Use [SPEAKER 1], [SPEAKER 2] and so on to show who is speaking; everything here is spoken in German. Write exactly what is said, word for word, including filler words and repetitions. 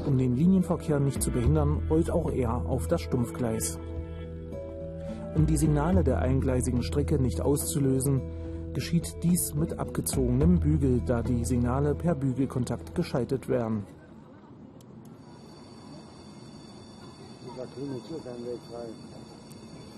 [SPEAKER 1] Um den Linienverkehr nicht zu behindern, rollt auch er auf das Stumpfgleis. Um die Signale der eingleisigen Strecke nicht auszulösen, geschieht dies mit abgezogenem Bügel, da die Signale per Bügelkontakt geschaltet werden.
[SPEAKER 2] Dieser grüne Zug, ein Weg frei.